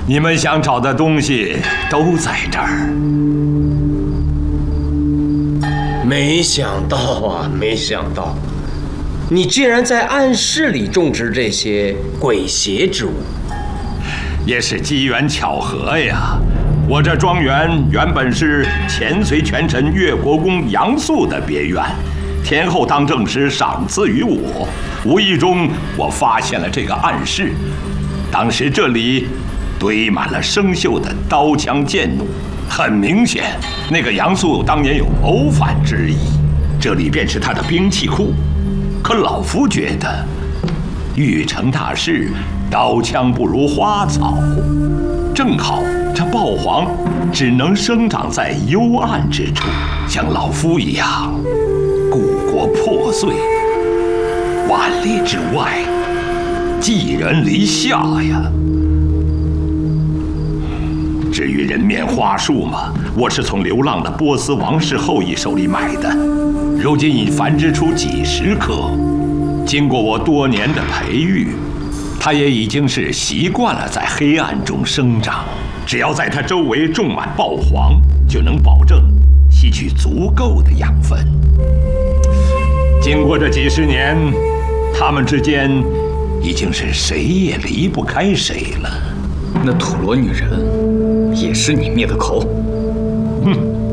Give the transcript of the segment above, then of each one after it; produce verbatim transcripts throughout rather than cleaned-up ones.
你们想找的东西都在这儿。 没想到啊，没想到，你竟然在暗室里种植这些鬼邪之物。 也是机缘巧合呀。我这庄园原本是前隋权臣越国公杨素的别院，天后当政时赏赐于我，无意中我发现了这个暗室。当时这里堆满了生锈的刀枪剑弩，很明显，那个杨素当年有谋反之意，这里便是他的兵器库。可老夫觉得，欲成大事，刀枪不如花草。正好这豹黄只能生长在幽暗之处，像老夫一样，故国破碎，万里之外，寄人篱下呀。至于人面花树嘛，我是从流浪的波斯王室后裔手里买的，如今已繁殖出几十棵。经过我多年的培育，它也已经是习惯了在黑暗中生长。只要在它周围种满豹黄，就能保证吸取足够的养分。经过这几十年，它们之间已经是谁也离不开谁了。 那土罗女人也是你灭的口？ 哼，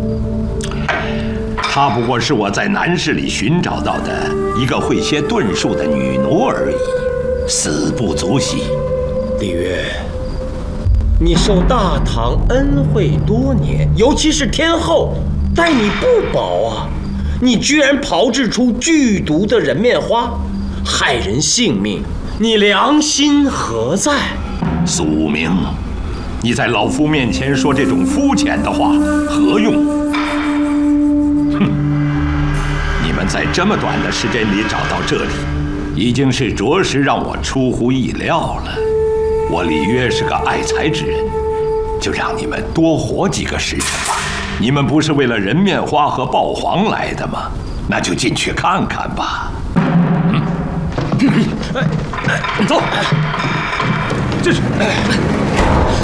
她不过是我在南市里寻找到的一个会些遁术的女奴而已，死不足惜。 李渊，你受大唐恩惠多年，尤其是天后待你不薄啊！你居然炮制出剧毒的人面花，害人性命，你良心何在？ 苏明，你在老夫面前说这种肤浅的话何用？哼！你们在这么短的时间里找到这里，已经是着实让我出乎意料了。我李约是个爱财之人，就让你们多活几个时辰吧。你们不是为了人面花和豹黄来的吗？那就进去看看吧。嗯， 哎，走。这是。